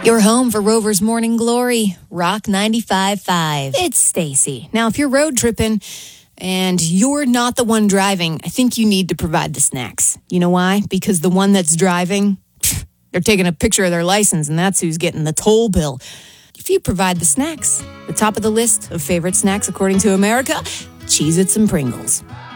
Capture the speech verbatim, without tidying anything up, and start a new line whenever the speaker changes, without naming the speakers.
Your home for Rover's Morning Glory, Rock ninety-five point five. It's Stacy. Now, if you're road tripping and you're not the one driving, I think you need to provide the snacks. You know why? Because the one that's driving, they're taking a picture of their license, and that's who's getting the toll bill. If you provide the snacks, the top of the list of favorite snacks according to America, Cheez-Its and Pringles.